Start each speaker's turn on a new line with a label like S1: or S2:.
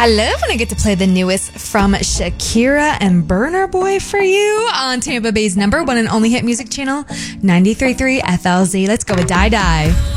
S1: I love when I get to play the newest from Shakira and Burna Boy for you on Tampa Bay's #1 and only hit music channel, 93.3 FLZ. Let's go with Die Die.